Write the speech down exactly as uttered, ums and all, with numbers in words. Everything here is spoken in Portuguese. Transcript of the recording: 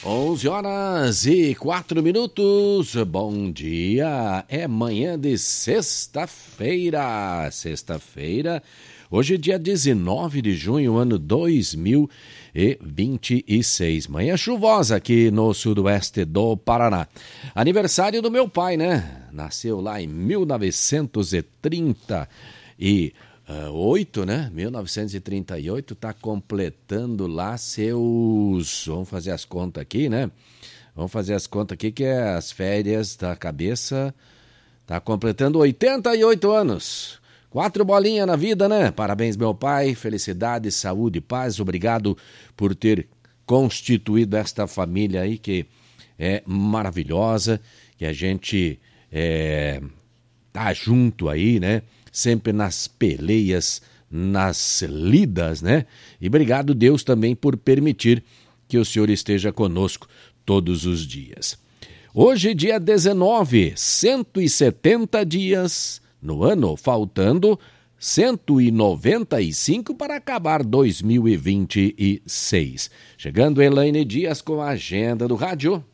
onze horas e quatro minutos, bom dia, é manhã de sexta-feira, sexta-feira, hoje é dia dezenove de junho, ano dois mil e vinte e seis, manhã chuvosa aqui no sudoeste do Paraná, aniversário do meu pai, né, nasceu lá em mil novecentos e trinta e oito, né? mil novecentos e trinta e oito, tá completando lá seus... Vamos fazer as contas aqui, né? Vamos fazer as contas aqui que é as férias da cabeça. Tá completando oitenta e oito anos. Quatro bolinhas na vida, né? Parabéns, meu pai. Felicidade, saúde e paz. Obrigado por ter constituído esta família aí que é maravilhosa, que a gente é, tá junto aí, né? Sempre nas peleias, nas lidas, né? E obrigado, Deus, também por permitir que o Senhor esteja conosco todos os dias. Hoje, dia dezenove, cento e setenta dias no ano, faltando cento e noventa e cinco para acabar dois mil e vinte e seis. Chegando Elaine Dias com a agenda do rádio.